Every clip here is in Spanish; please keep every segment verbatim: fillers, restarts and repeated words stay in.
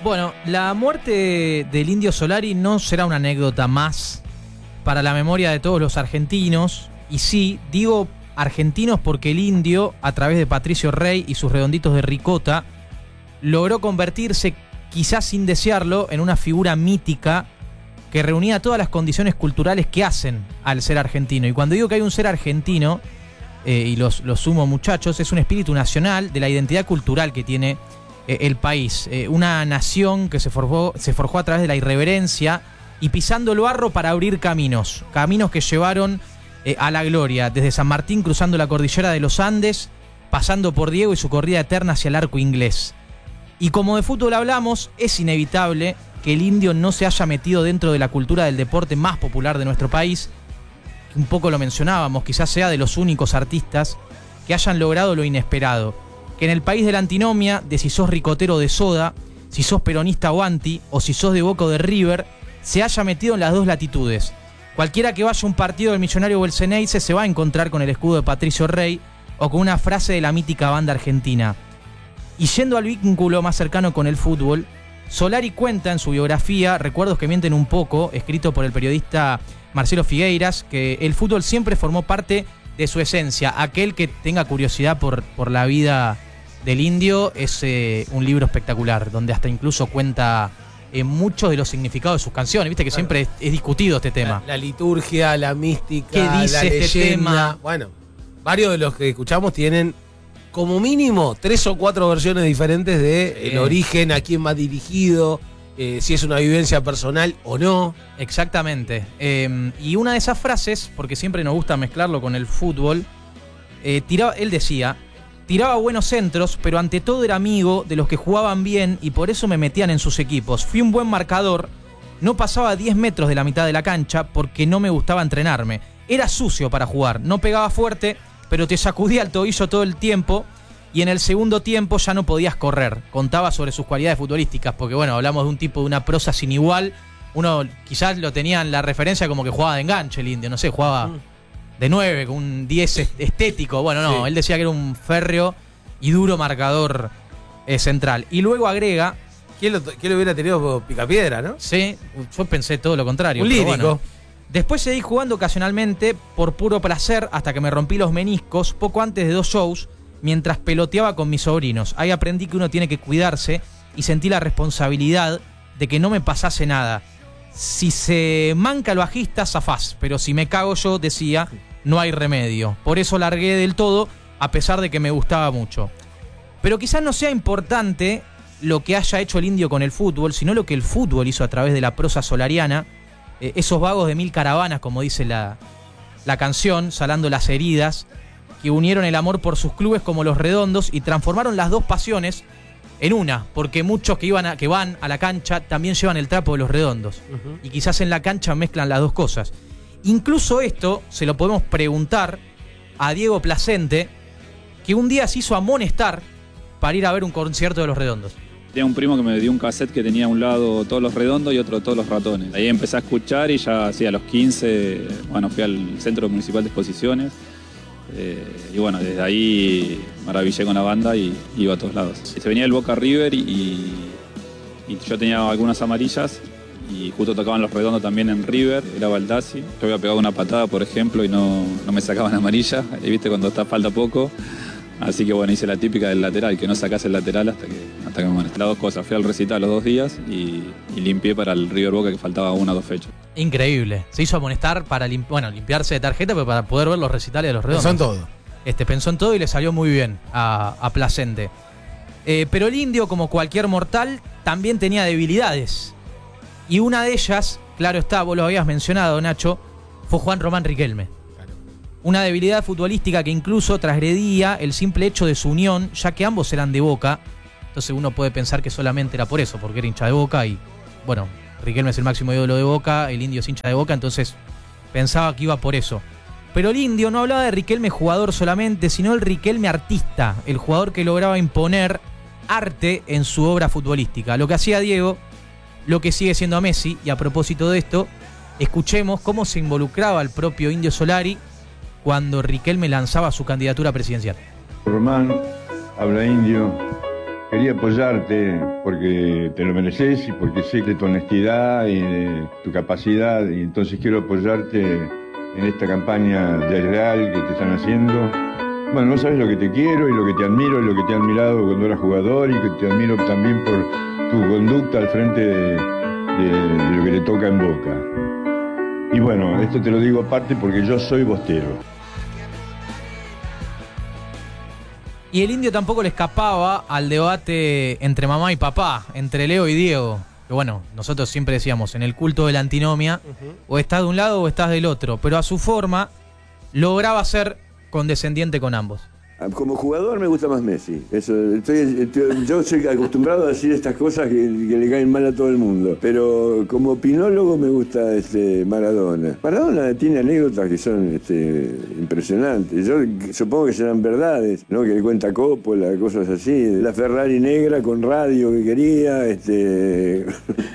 Bueno, la muerte del Indio Solari no será una anécdota más para la memoria de todos los argentinos. Y sí, digo argentinos porque el Indio, a través de Patricio Rey y sus redonditos de ricota, logró convertirse, quizás sin desearlo, en una figura mítica que reunía todas las condiciones culturales que hacen al ser argentino. Y cuando digo que hay un ser argentino, eh, y los, los sumo muchachos, es un espíritu nacional de la identidad cultural que tiene eh, el país. Eh, una nación que se forjó, se forjó a través de la irreverencia y pisando el barro para abrir caminos. Caminos que llevaron eh, a la gloria, desde San Martín cruzando la cordillera de los Andes, pasando por Diego y su corrida eterna hacia el arco inglés. Y como de fútbol hablamos, es inevitable que el Indio no se haya metido dentro de la cultura del deporte más popular de nuestro país. Un poco lo mencionábamos, quizás sea de los únicos artistas que hayan logrado lo inesperado. Que en el país de la antinomia, de si sos ricotero de soda, si sos peronista o anti, o si sos de Boca o de River, se haya metido en las dos latitudes. Cualquiera que vaya a un partido del Millonario o el Ceneice se va a encontrar con el escudo de Patricio Rey o con una frase de la mítica banda argentina. Y yendo al vínculo más cercano con el fútbol, Solari cuenta en su biografía, Recuerdos que mienten un poco, escrito por el periodista Marcelo Figueiras, que el fútbol siempre formó parte de su esencia. Aquel que tenga curiosidad por, por la vida del Indio, es eh, un libro espectacular, donde hasta incluso cuenta eh, muchos de los significados de sus canciones. Viste que claro, siempre es, es discutido este tema. La, la liturgia, la mística, ¿qué dice la este leyenda? tema? Bueno, varios de los que escuchamos tienen como mínimo tres o cuatro versiones diferentes de sí. el origen, a quién va dirigido, eh, si es una vivencia personal o no. Exactamente. Eh, y una de esas frases, porque siempre nos gusta mezclarlo con el fútbol, eh, tiraba, él decía, tiraba buenos centros, pero ante todo era amigo de los que jugaban bien y por eso me metían en sus equipos. Fui un buen marcador, no pasaba diez metros de la mitad de la cancha porque no me gustaba entrenarme. Era sucio para jugar, no pegaba fuerte, pero te sacudía el tobillo todo el tiempo y en el segundo tiempo ya no podías correr. Contaba sobre sus cualidades futbolísticas, porque bueno, hablamos de un tipo de una prosa sin igual. Uno quizás lo tenía en la referencia como que jugaba de enganche el Indio, no sé, jugaba mm. de nueve, con un diez estético. Bueno, no, sí. Él decía que era un férreo y duro marcador eh, central. Y luego agrega... ¿Quién lo, quién lo hubiera tenido Picapiedra, no? Sí, yo pensé todo lo contrario. Un lírico. Bueno, después seguí jugando ocasionalmente por puro placer hasta que me rompí los meniscos poco antes de dos shows mientras peloteaba con mis sobrinos. Ahí aprendí que uno tiene que cuidarse y sentí la responsabilidad de que no me pasase nada. Si se manca el bajista, zafás, pero si me cago yo, decía, no hay remedio. Por eso largué del todo, a pesar de que me gustaba mucho. Pero quizás no sea importante lo que haya hecho el Indio con el fútbol, sino lo que el fútbol hizo a través de la prosa solariana. Eh, esos vagos de mil caravanas, como dice la, la canción, salando las heridas, que unieron el amor por sus clubes como los Redondos y transformaron las dos pasiones en una, porque muchos que, iban a, que van a la cancha también llevan el trapo de los Redondos. Uh-huh. Y quizás en la cancha mezclan las dos cosas. Incluso esto se lo podemos preguntar a Diego Placente, que un día se hizo amonestar para ir a ver un concierto de los Redondos. Tenía un primo que me dio un cassette que tenía a un lado todos los Redondos y otro todos los Ratones. Ahí empecé a escuchar y ya así a los quince, bueno, fui al Centro Municipal de Exposiciones. Eh, y bueno, desde ahí maravillé con la banda y iba a todos lados. Se venía el Boca River y, y, y yo tenía algunas amarillas y justo tocaban los Redondos también en River, era Baldassi. Yo había pegado una patada, por ejemplo, y no, no me sacaban amarilla, y viste cuando está falta poco. Así que bueno, hice la típica del lateral, que no sacase el lateral hasta que, hasta que me amonesté. Las dos cosas, fui al recital los dos días y, y limpié para el River Boca que faltaba una o dos fechas. Increíble. Se hizo amonestar para limpi- bueno, limpiarse de tarjeta, pero para poder ver los recitales de los Redondos. Pensó en todo. Este, pensó en todo y le salió muy bien a, a Placente. Eh, pero el Indio, como cualquier mortal, también tenía debilidades. Y una de ellas, claro está, vos lo habías mencionado, Nacho, fue Juan Román Riquelme. Una debilidad futbolística que incluso transgredía el simple hecho de su unión, ya que ambos eran de Boca. Entonces uno puede pensar que solamente era por eso, porque era hincha de Boca y, bueno, Riquelme es el máximo ídolo de Boca, el Indio es hincha de Boca, entonces pensaba que iba por eso. Pero el Indio no hablaba de Riquelme jugador solamente, sino el Riquelme artista, el jugador que lograba imponer arte en su obra futbolística. Lo que hacía Diego, lo que sigue siendo a Messi, y a propósito de esto, escuchemos cómo se involucraba el propio Indio Solari cuando Riquelme lanzaba su candidatura presidencial. Román, habla Indio, Quería apoyarte porque te lo mereces y porque sé de tu honestidad y de tu capacidad, y entonces quiero apoyarte en esta campaña desleal que te están haciendo. Bueno, no sabes lo que te quiero y lo que te admiro y lo que te he admirado cuando eras jugador, y que te admiro también por tu conducta al frente de, de, de lo que te toca en Boca. Y bueno, esto te lo digo aparte porque yo soy bostero. Y el Indio tampoco le escapaba al debate entre mamá y papá, entre Leo y Diego. Que bueno, nosotros siempre decíamos, en el culto de la antinomia, uh-huh. o estás de un lado o estás del otro. Pero a su forma, lograba ser condescendiente con ambos. Como jugador me gusta más Messi. Eso, estoy, estoy, yo soy acostumbrado a decir estas cosas que, que le caen mal a todo el mundo. Pero como opinólogo me gusta este, Maradona. Maradona tiene anécdotas que son este, impresionantes. Yo supongo que serán verdades, ¿no? Que le cuenta Coppola, cosas así. La Ferrari negra con radio que quería. Este...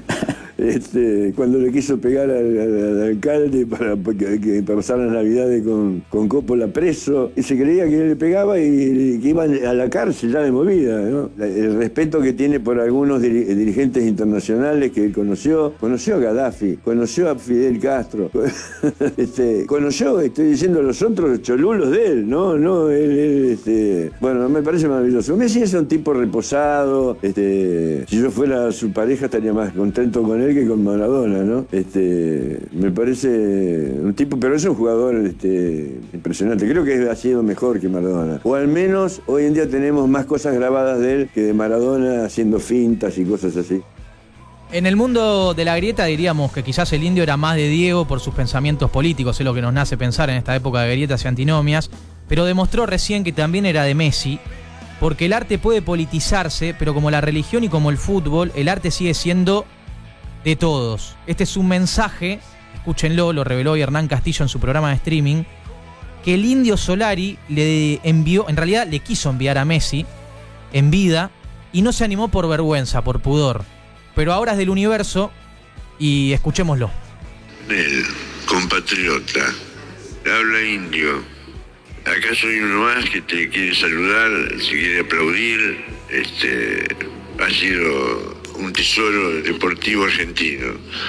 Este, cuando le quiso pegar al, al, al alcalde para que, que pasar las navidades con, con Coppola preso, y se creía que le pegaba y, y que iban a la cárcel ya de movida, ¿no? El respeto que tiene por algunos dir, dirigentes internacionales que él conoció, conoció a Gaddafi, conoció a Fidel Castro, este, conoció, estoy diciendo, los otros cholulos de él, ¿no? no él, él, este, bueno, me parece maravilloso. Messi es un tipo reposado, este, si yo fuera su pareja estaría más contento con él que con Maradona, ¿no? Este, me parece un tipo, pero es un jugador este, impresionante. Creo que ha sido mejor que Maradona. O al menos hoy en día tenemos más cosas grabadas de él que de Maradona haciendo fintas y cosas así. En el mundo de la grieta diríamos que quizás el Indio era más de Diego por sus pensamientos políticos, es lo que nos nace pensar en esta época de grietas y antinomias, pero demostró recién que también era de Messi, porque el arte puede politizarse, pero como la religión y como el fútbol, el arte sigue siendo de todos. Este es un mensaje, escúchenlo, lo reveló hoy Hernán Castillo en su programa de streaming, que el Indio Solari le envió, en realidad le quiso enviar a Messi en vida y no se animó por vergüenza, por pudor. Pero ahora es del universo y escuchémoslo. El compatriota, habla Indio. Acá soy uno más que te quiere saludar, si quiere aplaudir. Este, ha sido un tesoro deportivo argentino.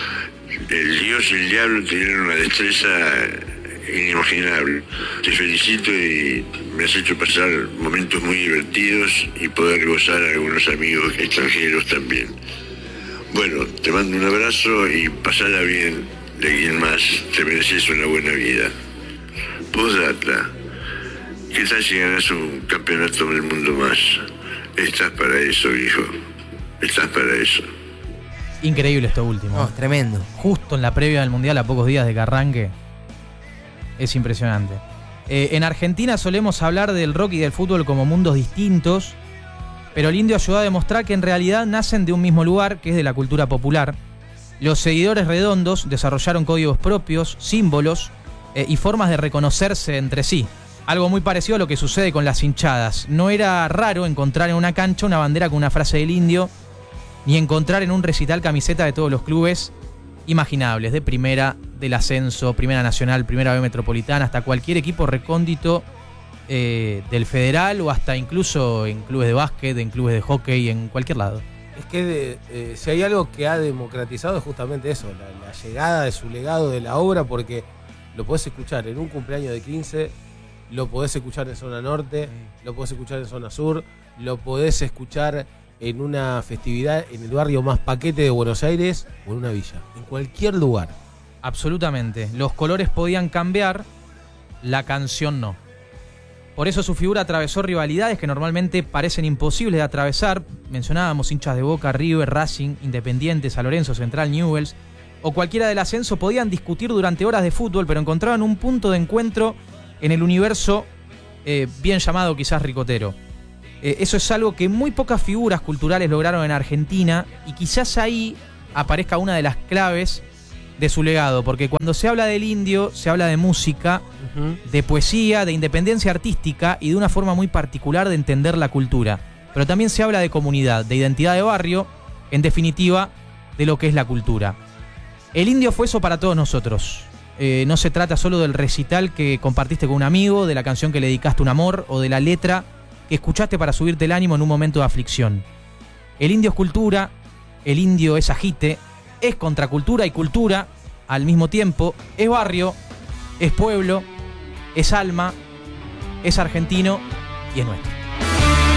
El Dios y el diablo tienen una destreza inimaginable. Te felicito y me has hecho pasar momentos muy divertidos y poder gozar a algunos amigos extranjeros también. Bueno, te mando un abrazo y pasala bien de quien más te mereces una buena vida. Postdata, ¿qué tal si ganas un campeonato del mundo más? Estás para eso, viejo. Estás para eso. Increíble esto último. Oh, tremendo. Justo en la previa del Mundial, a pocos días de que arranque. Es impresionante. Eh, en Argentina solemos hablar del rock y del fútbol como mundos distintos, pero el Indio ayudó a demostrar que en realidad nacen de un mismo lugar, que es de la cultura popular. Los seguidores redondos desarrollaron códigos propios, símbolos eh, y formas de reconocerse entre sí. Algo muy parecido a lo que sucede con las hinchadas. No era raro encontrar en una cancha una bandera con una frase del Indio, ni encontrar en un recital camiseta de todos los clubes imaginables, de primera, del ascenso, primera nacional, primera B metropolitana, hasta cualquier equipo recóndito eh, del federal o hasta incluso en clubes de básquet, en clubes de hockey, en cualquier lado. Es que de, eh, si hay algo que ha democratizado es justamente eso, la, la llegada de su legado de la obra, porque lo podés escuchar en un cumpleaños de quince, lo podés escuchar en zona norte, lo podés escuchar en zona sur, lo podés escuchar en una festividad en el barrio más paquete de Buenos Aires o en una villa, en cualquier lugar. Absolutamente. Los colores podían cambiar, la canción no. Por eso su figura atravesó rivalidades que normalmente parecen imposibles de atravesar. Mencionábamos hinchas de Boca, River, Racing, Independiente, San Lorenzo, Central, Newell's o cualquiera del ascenso podían discutir durante horas de fútbol, pero encontraban un punto de encuentro en el universo eh, bien llamado quizás ricotero. Eh, eso es algo que muy pocas figuras culturales lograron en Argentina y quizás ahí aparezca una de las claves de su legado, porque cuando se habla del Indio se habla de música, uh-huh. de poesía, de independencia artística y de una forma muy particular de entender la cultura, pero también se habla de comunidad, de identidad de barrio, en definitiva de lo que es la cultura. El Indio fue eso para todos nosotros. Eh, no se trata solo del recital que compartiste con un amigo, de la canción que le dedicaste un amor o de la letra que escuchaste para subirte el ánimo en un momento de aflicción. El indio es cultura, el indio es agite, es contracultura y cultura al mismo tiempo, es barrio, es pueblo, es alma, es argentino y es nuestro.